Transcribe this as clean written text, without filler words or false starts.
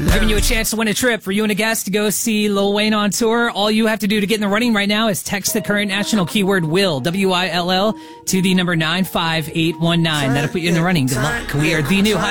Giving you a chance to win a trip for you and a guest to go see Lil Wayne on tour. All you have to do to get in the running right now is text the current national keyword WILL, WILL, to the number 95819. That'll put you in the running. Good luck. We are the new